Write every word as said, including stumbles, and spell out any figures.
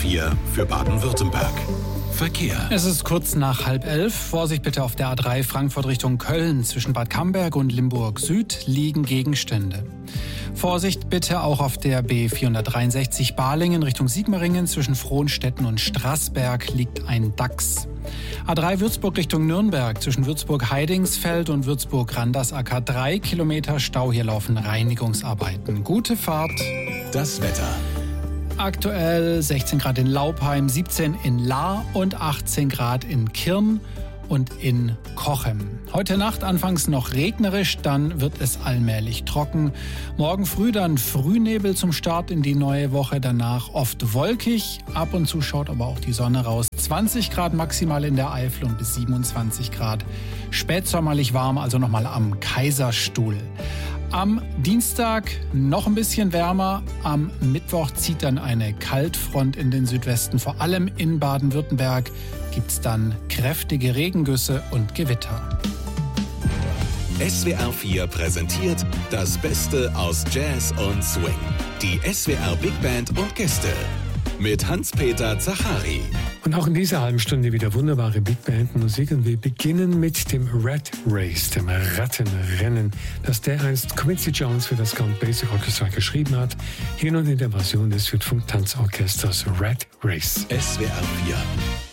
vier für Baden-Württemberg. Verkehr. Es ist kurz nach halb elf. Vorsicht bitte auf der A drei Frankfurt Richtung Köln. Zwischen Bad Camberg und Limburg Süd liegen Gegenstände. Vorsicht bitte auch auf der B vierhundertdreiundsechzig Balingen Richtung Sigmaringen. Zwischen Frohnstetten und Straßberg liegt ein Dachs. A drei Würzburg Richtung Nürnberg. Zwischen Würzburg-Heidingsfeld und Würzburg-Randersacker drei Kilometer Stau. Hier laufen Reinigungsarbeiten. Gute Fahrt. Das Wetter. Aktuell sechzehn Grad in Laupheim, siebzehn in Lahr und achtzehn Grad in Kirn und in Cochem. Heute Nacht anfangs noch regnerisch, dann wird es allmählich trocken. Morgen früh dann Frühnebel zum Start in die neue Woche, danach oft wolkig. Ab und zu schaut aber auch die Sonne raus. zwanzig Grad maximal in der Eifel und bis siebenundzwanzig Grad spätsommerlich warm, also nochmal am Kaiserstuhl. Am Dienstag noch ein bisschen wärmer. Am Mittwoch zieht dann eine Kaltfront in den Südwesten. Vor allem in Baden-Württemberg gibt es dann kräftige Regengüsse und Gewitter. S W R vier präsentiert das Beste aus Jazz und Swing. Die S W R Big Band und Gäste mit Hans-Peter Zachari. Und auch in dieser halben Stunde wieder wunderbare Big Band Musik. Und wir beginnen mit dem Rat Race, dem Rattenrennen, das dereinst Quincy Jones für das Count Basie Orchestra geschrieben hat. Hier nun in der Version des Südfunk Tanzorchesters Rat Race. S W R vier